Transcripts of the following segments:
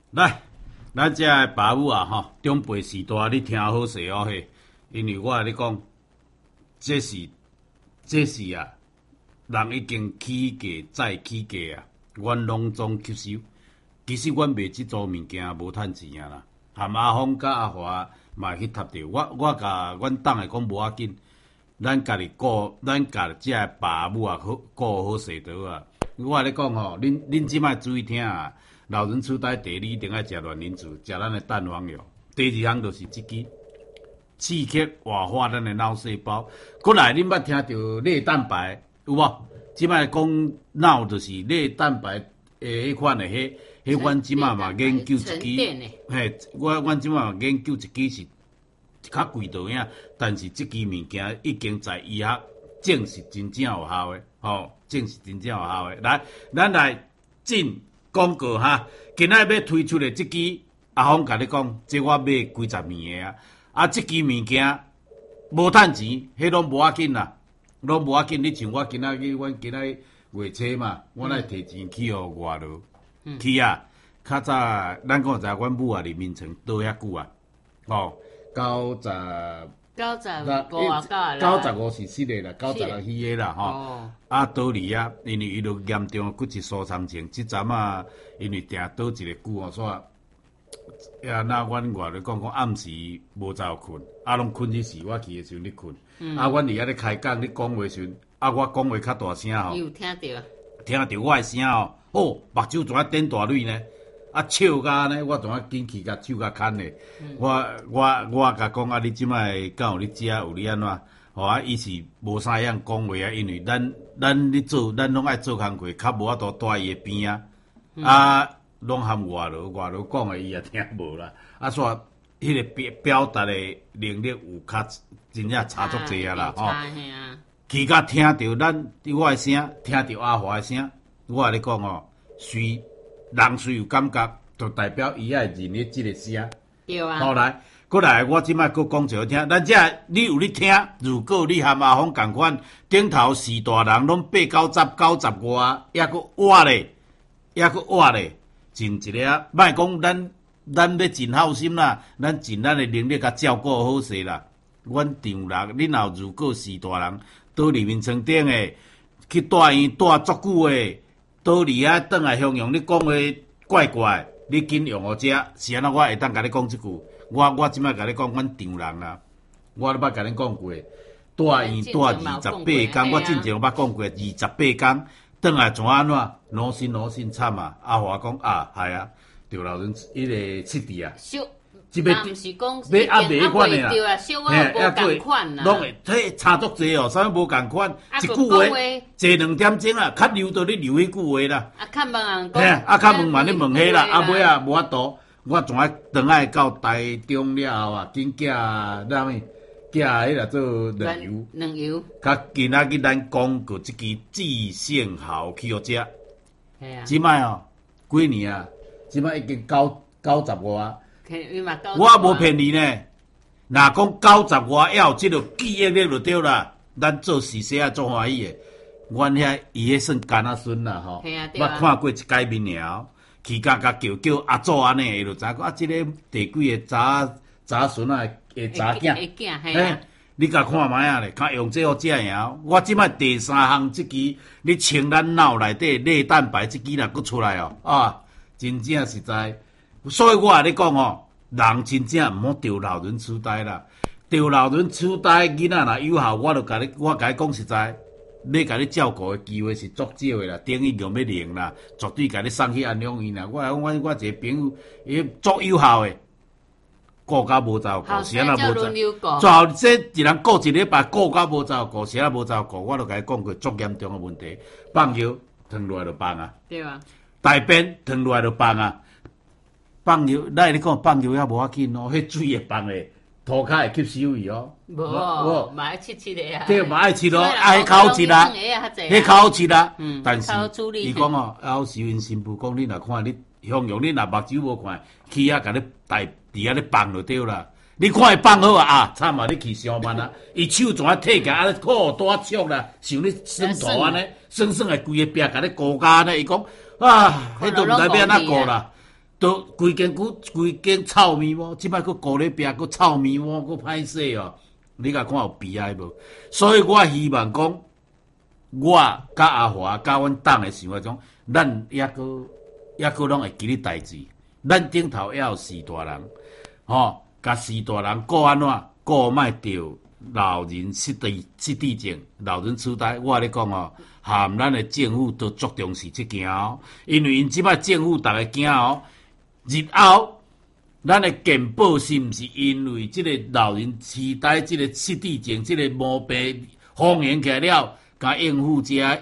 来，咱遮个爸母啊，吼，长辈时代你听好势哦嘿，因为我甲你讲，这是啊，人已经起价再起价啊，阮拢总吸收。其实阮卖即组物件无趁钱啊啦，含阿峰甲阿华嘛去踢着。我甲阮党诶讲无要紧，咱家己顾，咱家遮个爸母啊，顾好势就好啊。我甲你讲吼，恁即摆注意听啊。老人痴呆第一定爱食卵磷脂，食咱的蛋黄油。第二项就是即支刺激活化咱的脑细胞。过来，恁捌听到类蛋白有无？即摆讲脑就是类蛋白迄款的，迄阮即摆嘛研究一支，嘿，阮即摆嘛研究一支是较贵倒影，但是即支物件已经在医学证实真正有效的，证实真正有效的。来，咱来进。广告哈，今仔要推出的即支，阿峰甲你讲，即我买几十年的啊，啊，即支物件无趁钱，迄拢无要紧啦，拢无要紧。你像我今仔日，阮今仔月初嘛，我来摕钱去互外劳，去啊。较早咱讲在阮母啊林明城倒遐久啊，95是失个啦，96虚个啦，吼。啊，倒离啊，因为伊就严重骨质疏松症，即阵啊，因为定倒一个久哦，所以啊，那阮外头讲暗时无早困，啊，拢困迄时，我去的时阵你困，啊，阮伫遐咧开讲，你讲话时，啊，我讲话较大声吼， 有听到， 听到我的声哦，目睭怎啊点大蕊呢？啊，笑甲呢，我怎啊紧去甲手甲牵咧？我甲讲啊，你即摆敢有你食有你安怎？啊，伊是无啥样讲话啊，因为咱咧做，咱拢爱做工课，较无法度带伊诶边啊，啊，拢含外劳讲诶，伊也听无啦。啊，所以迄个表达诶能力有较真正差足济啊啦，吼。去甲听着咱我诶声，听着阿华诶声，我甲你讲哦，人虽有感觉，就代表伊也会认得即个声。 对啊。 好来。过来，我即摆佫讲一个听，咱遮你有咧听，如果你含阿峰共款，顶头四大人拢80、90外，抑佫活咧，真一个啊！莫讲咱要真好心啦，咱尽咱的能力甲照顾好势啦。阮丈人，恁后如果四大人倒黎面床顶诶，去住院住足久诶，倒伫遐转来向用你讲话怪怪，你紧用互遮，是安怎？我会当甲你讲即句。我即摆甲你讲，阮丈人啊，我咧捌甲恁讲过，住院住28天，我之前有捌讲过28天，转来怎安怎？脑心惨啊！阿华讲啊，系啊，着老人迄个失智啊。 即要毋是讲要压袂款的啦，小我无共款啦。 拢会，迄差足济哦，啥物无共款，一句话坐2点钟啊，较留到你留迄句话啦。 啊，较问人讲， 啊，较问嘛，你问迄啦，啊尾啊无法度。我总爱转来到台中了后啊，紧寄啥物，寄迄个做卵油，较今仔日咱讲过即支至胜号去互食。系啊。即摆哦，几年啊？即摆已经90外。我无骗你呢。若讲90外，要有即个记忆力就对啦。咱做事实啊，做欢喜诶。阮遐伊迄算干仔孙啦吼。我看过一改面了。去甲叫阿祖安尼，伊就知影讲啊，即个第几个查孙啊，会查囝，嘿，你甲看卖啊咧，看用这好食样。我即摆第3项即支，你清咱脑内底类蛋白即支若佫出来哦，啊，真正实在。所以我甲你讲哦，人真正毋好得老人痴呆啦，得老人痴呆囡仔若有效，我甲你讲实在。要甲你照顾的机会是足少的啦，等于用要灵啦，绝对甲你送去安养院啦。我一个朋友，伊足有效的，顾甲无照顾，是安那无照。最后这一人顾一礼拜，顾甲无照顾，是安无照顾。我都甲伊讲过足严重的问题，放尿吞落来就放啊。 对啊。大便吞落来就放啊。放尿，咱你讲放尿也无要紧哦，迄水会放的。涂骹会吸收伊哦， 无，嘛爱切的啊。 这嘛爱切咯，爱烤切啦，迄烤切啦。但是伊讲哦，有时因新妇讲，你若看你向用，你若目睭无看，去遐甲你伫遐咧放就对啦。你看伊放好啊，惨啊！你去上班啊，伊手怎啊摕起啊，裤大束啦，像你生土安尼，酸酸的规个壁甲你顾甲安尼。伊讲啊，迄都毋知要安怎顾啦。 都规间臭面膜，即摆佫顾咧壁，佫臭面膜，佫歹势哦。你甲看有悲哀无？所以我希望讲，我甲阿华甲阮党诶想法种，咱抑佫拢会记咧代志。咱顶头也有四大人，甲四大人顾安怎？顾莫着老人失智症、老人痴呆。我咧讲含咱诶政府都足重视即件因为因即摆政府逐个惊日后咱诶健保是毋是因为即个老人痴呆、即个失智症、即个毛病风险起来了，甲应付甲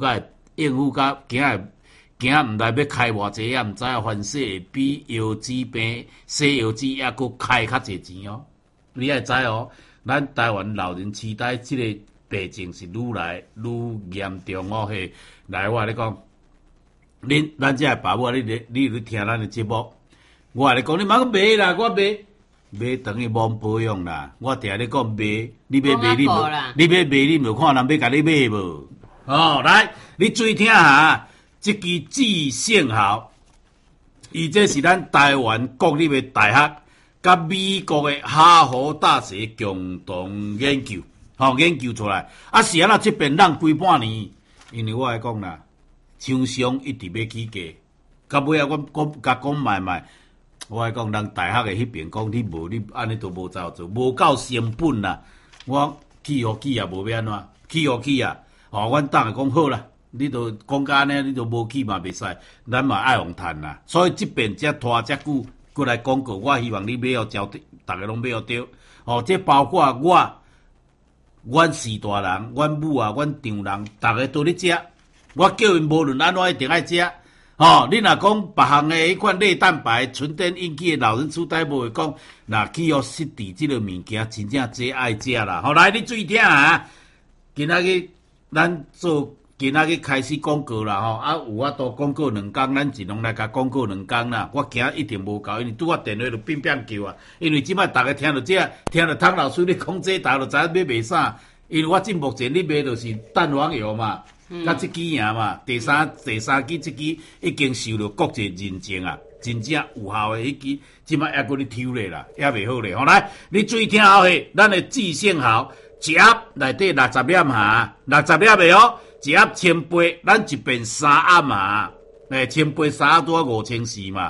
惊毋知要开偌济，也毋知影凡世比腰子病、西腰子也佫开较济钱你爱知咱台湾老人痴呆即个病症是愈来愈严重嘿。来，我咧讲，咱这爸母，你听咱的节目，我咧讲，你莫买啦，我买等于罔保养啦。我定咧讲买，你要买你无看人要甲你买无？来，你注意听下。这支智胜号，伊这是咱台湾国立的大学，甲美国的哈佛大学共同研究，研究出来。是安那这边浪几半年，因为我来讲啦，厂商一直要起价，到尾我讲卖，我来讲，人大学的迄边讲你安尼都无照做，无够成本啦。我起也无要安怎，起啊，阮党讲好啦。你都讲甲安尼，你都无去嘛袂使，咱嘛爱用趁啦。所以即边才拖遮久，过来广告，我希望你买互招，逐个拢买互着。这包括阮四大人、阮母啊、阮丈人，逐个都咧食。我叫因无论安怎一定爱食。你若讲别项的迄款类蛋白、纯电引起的老人痴呆，无会讲，若去失智即个物件，真正最爱食啦。来，你注意听啊！今仔日咱今仔日开始广告啦有法度广告2工，咱尽量来甲广告2工啦。我惊一定无够，因为拄我电话就乒叫啊。因为即摆大家听到听到汤老师咧讲这，大家就知影要卖啥。因为我目前你卖就是蛋黄油嘛，甲这支赢嘛。第三支这支已经受到国际认证啊，真正有效的迄支，即摆还搁咧抽咧啦，也袂好咧。来，你注意听好嘿，咱的智胜号一盒内底60粒哈，60粒的一盒1000杯，咱一边3盒嘛，1000杯3盒拄啊5400嘛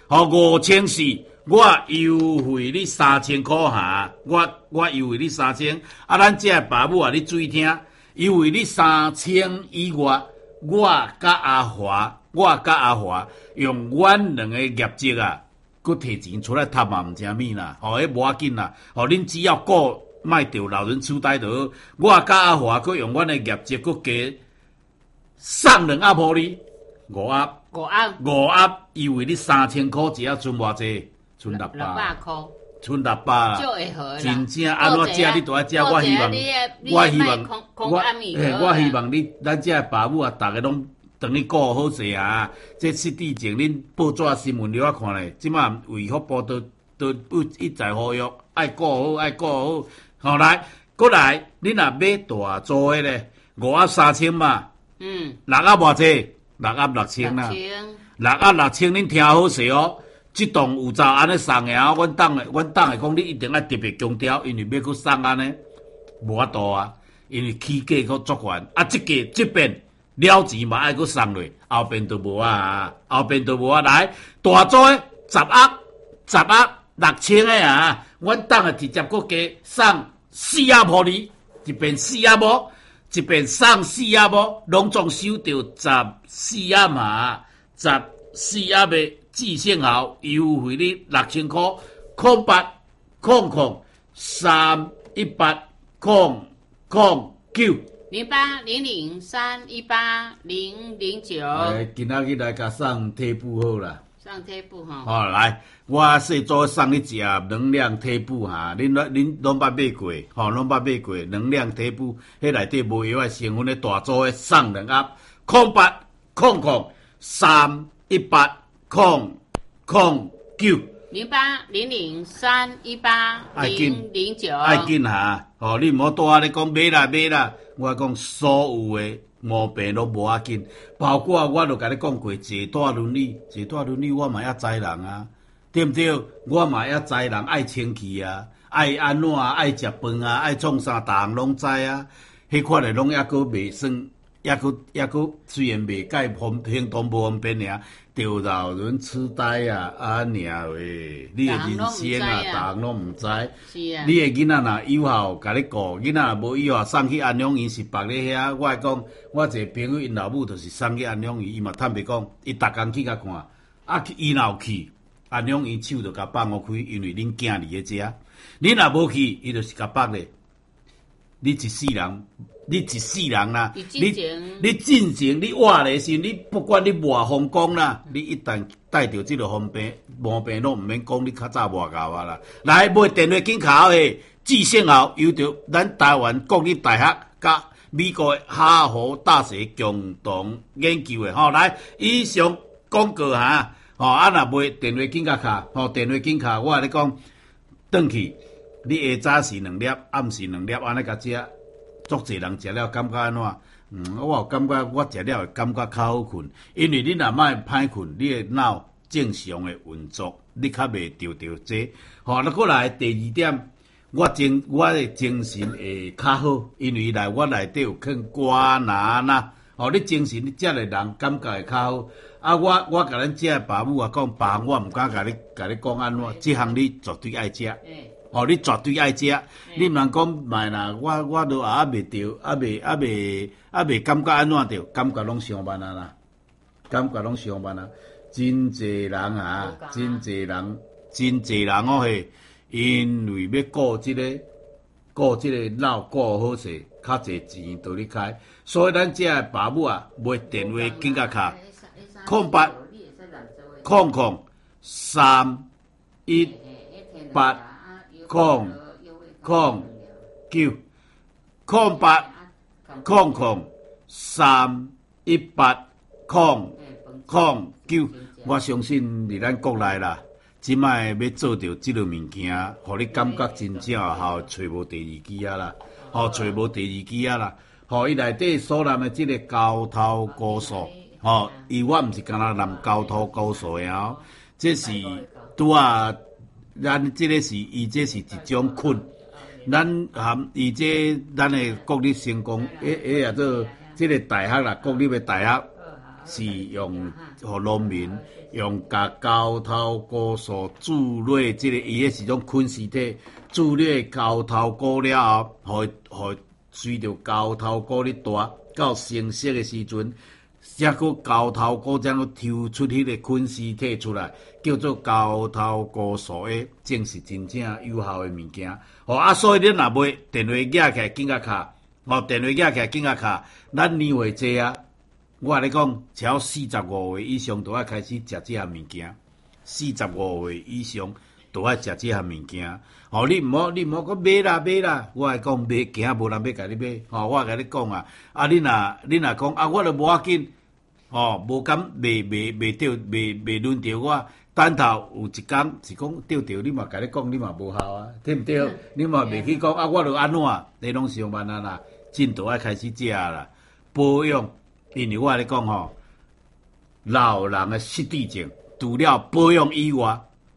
，5400，我优惠你3000块哈，我优惠你3000，咱这爸母啊，你注意听，优惠你3000以外，我甲阿华用阮两个业绩啊，佮摕钱出来摊嘛，毋正物啦，迄无要紧啦，恁只要顾卖着老人痴呆就好，我甲阿华佮用阮的业绩佮加送2盒互你，5盒优惠你3000块，只要存偌济？存600 块， 存600啦， 就会好啦。 真正安怎食你都爱食，我希望你咱这爸母啊，逐个拢等于顾好势啊。这失智症恁报纸新闻了我看咧，即马卫福部都一再呼吁，爱顾好。来，过来，你若买大组的咧，5盒3000嘛，6盒偌济？6盒6000啦，6盒6000，恁听好势这栋有照安尼送的阮党会讲，你一定要特别强调，因为要去送安尼，无法度啊，因为起价佫足悬这边了钱嘛爱佫送落，后边就无啊，来大组的10盒6000的阮党会直接佫加送4盒互你，一边4盒无，一边送4盒无，拢总收到14盒嘛，14盒的。智胜号优惠你6000块，0800 318 009 0800 318 009。 今仔日来甲送贴布好啦。 送贴布来，我细组送你一盒能量贴布哈，恁拢捌买过，拢捌买过能量贴布，迄内底无药的成分的大组的送2盒，0800 318 009 0800 318 009。 爱紧哈，你毋好拄仔咧讲买啦，我讲所有的毛病都无要紧。包括我都甲你讲过，坐大伦理，坐大伦理我嘛也知人啊，对毋对？我嘛也知人爱清气啊，爱安怎啊，爱食饭啊，爱创啥，逐项拢知啊。迄款诶拢抑佫袂算，抑佫虽然袂介行动无方便尔，就老人痴呆啊，尔喂，你诶人生啊，逐项拢毋知。 是啊。 你诶囡仔若有效，甲你顾，囡仔若无有效，送去安养院是别咧遐。我讲，我一个朋友因老母就是送去安养院，伊嘛坦白讲，伊逐工去甲看，啊，伊若有去，安养院手就甲放互开，因为恁囝伫咧遮。你若无去，伊就是甲放咧。你一世人啦，你进前你活咧时，你不管你偌风光啦，你一旦带着即个毛病，拢毋免讲你较早活到啊啦。来买电话警卡诶，至少后由着咱台湾国立大学甲美国哈佛大学共同研究诶，来以上广告哈，若买电话警卡，电话警卡我甲你讲，转去。你下早是2粒，暗时2粒，安尼甲食，足侪人食了感觉安怎？我有感觉我食了会感觉较好困，因为你若莫歹困，你诶脑正常诶运作，你较袂着这。那过来第2点，我诶精神会较好，因为我内底有放瓜拿呐。你精神你食诶人感觉会较好。我甲咱遮诶爸母讲，爸我毋敢甲你讲安怎，即项你绝对爱食。你绝对爱食，你毋通讲卖啦，我都袂着，袂感觉安怎着，感觉拢上慢啊啦，真济人啊，真济人嘿，因为要顾即个脑顾好势，较济钱倒咧开，所以咱遮诶爸母啊，买电话警察卡，08003018。0800301809，我相信伫咱国内啦，即摆要做着即个物件，互你感觉真正有效，找无第二支啊啦，伊内底所含的即个高头高素，伊我毋是干那含高头高素的这是拄啊。咱即个是，伊这是一种菌，咱含伊这咱的国立成功，也做即个大学啦，国立的大学是用互农民用甲高头菇素注入即个伊个是种菌丝体，注入高头菇了后，互随着高头菇咧大到成熟的时阵。才个高头菇才个抽出迄个菌丝体出来，叫做高头菇素的，正是真正有效的物件。所以你若买电话寄起来警察卡，咱年岁济啊，我甲你讲，超45岁以上都要开始食这项物件，45岁以上都要食这项物件。你毋好讲买啦，我来讲买，惊无人要甲你买。我甲你讲啊，你若讲我都无要紧，无敢袂轮到我。等头有一工是讲对，你嘛甲你讲，你嘛无效啊，对毋对？你嘛袂去讲我就安怎？你拢上班啊啦，进度要开始食啦，保养。因为我甲你讲老人的失智症，除了保养以外。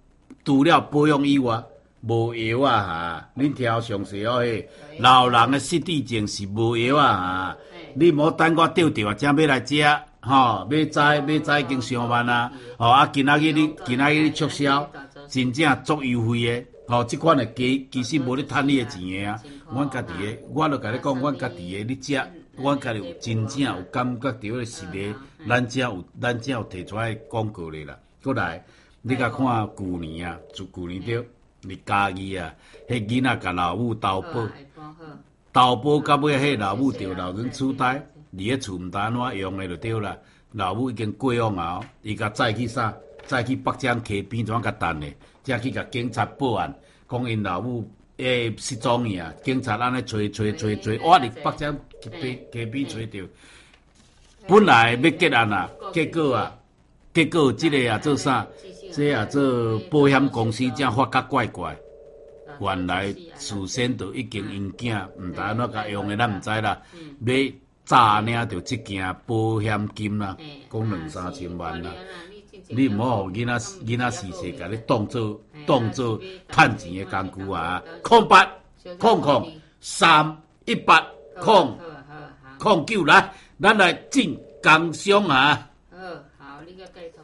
无药啊！恁听详细老人的失智症是无药啊！你莫等我钓着啊，才要来食要知已经上万啊！今仔日你促销，真正足优惠的。即款的其实无咧趁你的钱的啊！阮家己的，我就甲你讲，阮家己的你食，阮家己有真正有感觉到的是咧，咱遮有提出来广告咧啦。过来，你甲看旧年啊，就旧年着。你家己啊，迄囡仔甲老母投保到尾，迄老母着老人痴呆，伫咧厝毋知安怎用的就对啦。老母已经过往啊，伊甲载去北江溪边怎甲等的，才去甲警察报案，讲因老母失踪去啊。警察安尼找，我伫北江溪边找着，本来要结案啊，结果即个啊做啥？这啊做保险公司才发觉怪，原来事先就已经因囝毋知安怎甲用的，咱毋知啦。 早领着即件保险金啦，讲2、3千万啦。你毋好互囡仔时势，甲你当做趁钱的工具啊！0800-318-09来，咱来进工商啊！ 好，你个介绍。